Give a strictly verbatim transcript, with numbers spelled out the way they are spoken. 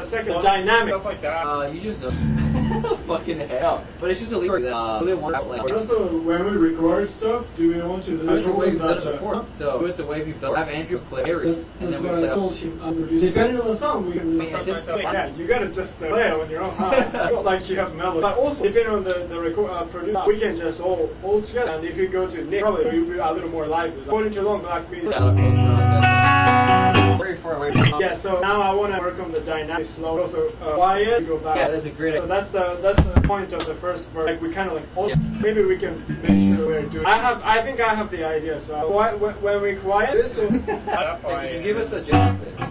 second, the dynamic. Stuff like that. Uh, you just know. Fucking hell. But it's just a lever that uh, really want out like. Also, when we record stuff, do we want to? Do it the way we've done it before. So do it the way we've done. Have Andrew play areas, and then we play. I told him. Depending on the song, we can. Yeah, you gotta just uh, play it on your own. Huh? Not like you have melody. But also, depending on the the record uh, producer, we can just all all together. And if you go to Nick, probably you'll be a little more lively. According to Long Black Beats. Very far away from. Yeah, so now I want to work on the dynamic slow. Also, uh, quiet. We go back. Yeah, that's a great. So that's the that's the point of the first verse. Like we kind of like. Also, yeah. Maybe we can make sure we're doing. I have. I think I have the idea. So when when we quiet this. Will, you give us a chance.